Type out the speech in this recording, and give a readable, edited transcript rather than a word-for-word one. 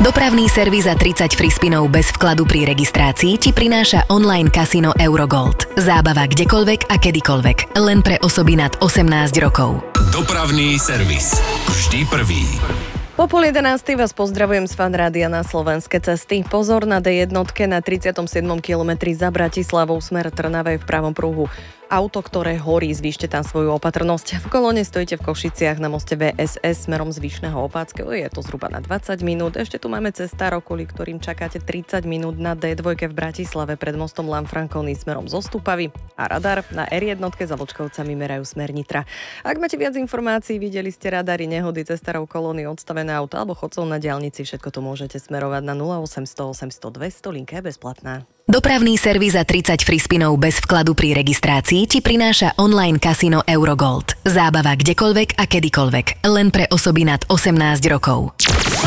Dopravný servis za 30 free spinov bez vkladu pri registrácii ti prináša online kasino Eurogold. Zábava kdekoľvek a kedykoľvek. Len pre osoby nad 18 rokov. Dopravný servis. Vždy prvý. Po 10:30 vás pozdravujem z Fan Rádia na Slovenské cesty. Pozor na D1 na 37. kilometri za Bratislavou smer Trnave v pravom pruhu. Auto, ktoré horí, zvýšte tam svoju opatrnosť. V kolóne stojíte v Košiciach na moste VSS smerom z Vyšného Opátskeho. Je to zhruba na 20 minút. Ešte tu máme cestárov, kvôli ktorým čakáte 30 minút na D2 v Bratislave pred mostom Lanfranconi smerom zo Stupavy. A radar na R1 za Vlčkovcami merajú smer Nitra. Ak máte viac informácií, videli ste radary, nehody, cestárov, kolóny, odstavené auto alebo chodcov na diaľnici, všetko to môžete smerovať na 0800 800 200, linka je bezplatná. Dopravný servis za 30 free spinov bez vkladu pri registrácii ti prináša online kasino Eurogold. Zábava kdekoľvek a kedykoľvek. Len pre osoby nad 18 rokov.